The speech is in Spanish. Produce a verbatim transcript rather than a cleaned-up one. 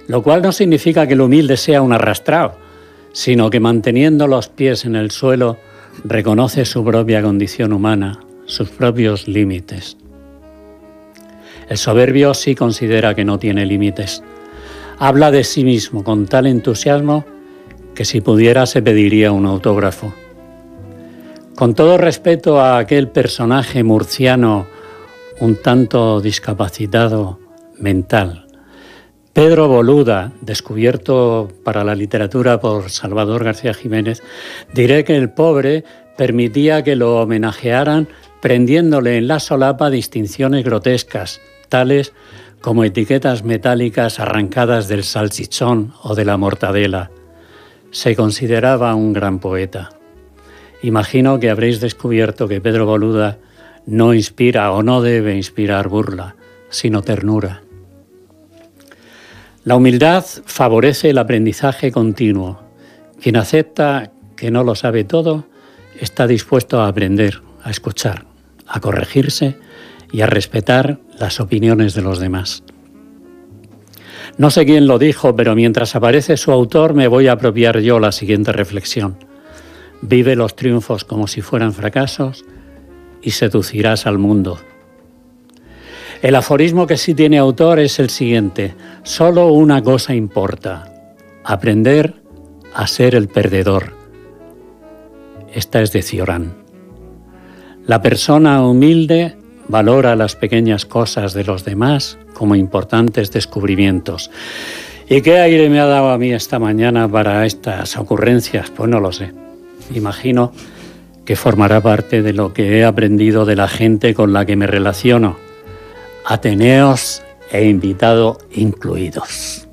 Lo cual no significa que el humilde sea un arrastrado, sino que manteniendo los pies en el suelo reconoce su propia condición humana, sus propios límites. El soberbio sí considera que no tiene límites. Habla de sí mismo con tal entusiasmo que si pudiera se pediría un autógrafo. Con todo respeto a aquel personaje murciano un tanto discapacitado mental, Pedro Boluda, descubierto para la literatura por Salvador García Jiménez, diré que el pobre permitía que lo homenajearan prendiéndole en la solapa distinciones grotescas, tales como etiquetas metálicas arrancadas del salchichón o de la mortadela. Se consideraba un gran poeta. Imagino que habréis descubierto que Pedro Boluda no inspira o no debe inspirar burla, sino ternura. La humildad favorece el aprendizaje continuo. Quien acepta que no lo sabe todo, está dispuesto a aprender, a escuchar, a corregirse y a respetar las opiniones de los demás. No sé quién lo dijo, pero mientras aparece su autor me voy a apropiar yo la siguiente reflexión. Vive los triunfos como si fueran fracasos y seducirás al mundo. El aforismo que sí tiene autor es el siguiente: solo una cosa importa, aprender a ser el perdedor. Esta es de Cioran. La persona humilde valora las pequeñas cosas de los demás como importantes descubrimientos. ¿Y qué aire me ha dado a mí esta mañana para estas ocurrencias? Pues no lo sé. Imagino que formará parte de lo que he aprendido de la gente con la que me relaciono, ateneos e invitado incluidos.